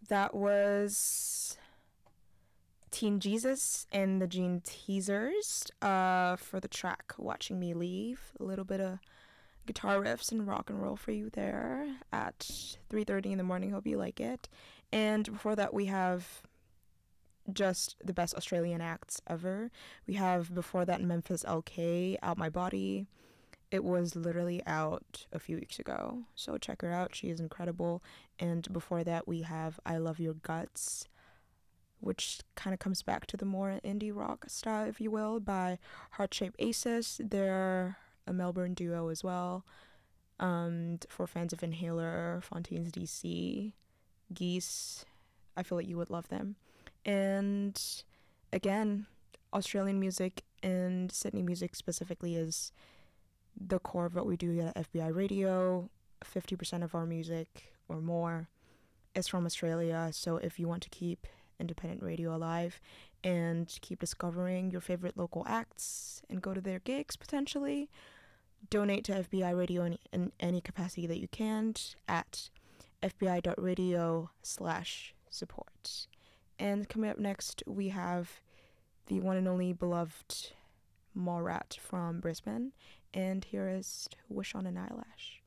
That was Teen Jesus and the Gene Teasers for the track Watching Me Leave. A little bit of guitar riffs and rock and roll for you there at 3:30 in the morning. Hope you like it. And before that, we have just the best Australian acts ever. We have before that Memphis LK, Out My Body. It was literally out a few weeks ago, so check her out. She is incredible. And before that, we have I Love Your Guts, which kind of comes back to the more indie rock style, if you will, by Heart Shape Aces. They're a Melbourne duo as well. For fans of Inhaler, Fontaines DC, Geese, I feel like you would love them. And again, Australian music and Sydney music specifically is the core of what we do at FBI Radio. 50% of our music or more is from Australia. So if you want to keep independent radio alive and keep discovering your favorite local acts and go to their gigs potentially, donate to FBI Radio in any capacity that you can at fbi.radio/support. And coming up next, we have the one and only beloved Mallrat from Brisbane, and here is Wish on an Eyelash.